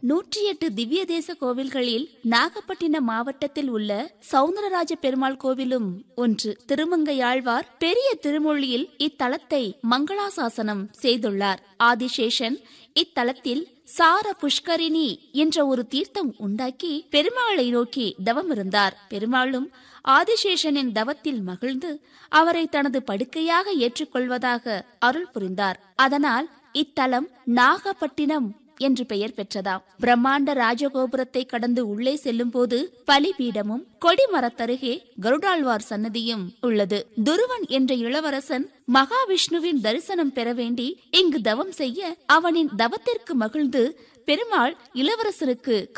108 திவ்ய தேச கோவில்களில் நாகப்பட்டினம் மாவட்டத்தில் உள்ள சவுந்தரராஜ பெருமாள் கோவிலும் ஒன்று. திருமங்கையாழ்வார் பெரிய திருமொழியில் இத்தலத்தை மங்களாசாசனம் செய்துள்ளார். ஆதிசேஷன் இத்தலத்தில் சார புஷ்கரிணி என்ற ஒரு தீர்த்தம் உண்டாக்கி பெருமாளை நோக்கி தவம் இருந்தார். பெருமாளும் ஆதிசேஷனின் தவத்தில் மகிழ்ந்து அவரை தனது படுக்கையாக ஏற்றுக்கொள்வதாக அருள் புரிந்தார். அதனால் இத்தலம் நாகப்பட்டினம் என்று பெயர் பெற்றதாம். பிரம்மாண்ட ராஜகோபுரத்தை கடந்து உள்ளே செல்லும் போது பலிபீடமும் கொடிமரத்தருகே கருடாழ்வார் சன்னதியும் உள்ளது. துருவன் என்ற இளவரசன் மகாவிஷ்ணுவின் தரிசனம் பெற வேண்டி இங்கு தவம் செய்ய அவனின் தவத்திற்கு மகிழ்ந்து பெருமாள் இளவரசருக்கு